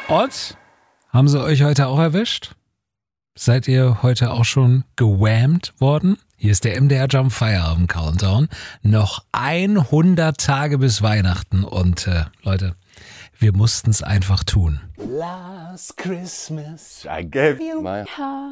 Und? Haben sie euch heute auch erwischt? Seid ihr heute auch schon gewhammt worden? Hier ist der MDR Jump Feierabend Countdown. Noch 100 Tage bis Weihnachten und Leute, wir mussten es einfach tun. Last Christmas I gave you my heart.